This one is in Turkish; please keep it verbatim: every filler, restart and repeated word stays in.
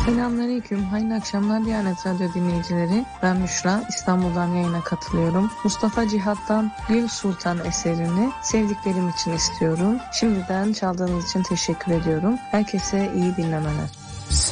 Selamünaleyküm. Hayırlı akşamlar Diyanet Radyo dinleyicileri. Ben Büşra. İstanbul'dan yayına katılıyorum. Mustafa Cihat'tan Gül Sultan eserini sevdiklerim için istiyorum. Şimdiden çaldığınız için teşekkür ediyorum. Herkese iyi dinlemeler.